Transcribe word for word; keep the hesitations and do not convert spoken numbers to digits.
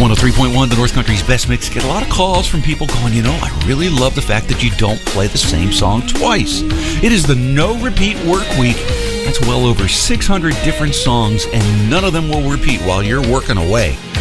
one oh three point one, the North Country's best mix. Get a lot of calls from people going, you know, I really love the fact that you don't play the same song twice. It is the No Repeat Work Week. That's well over six hundred different songs, and none of them will repeat while you're working away.